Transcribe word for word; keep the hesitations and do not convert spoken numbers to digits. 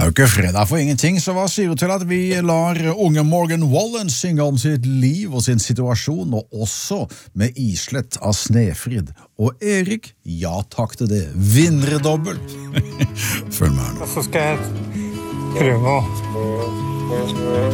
jo ikke fredag for ingenting, så hva sier du til at vi lar unge Morgan Wallen synge om sitt liv og sin situasjon, og også med islett av Snefrid. Og Erik, ja takk til det, vinnerdobbel. Følg med her nå. Så skal jeg prøve å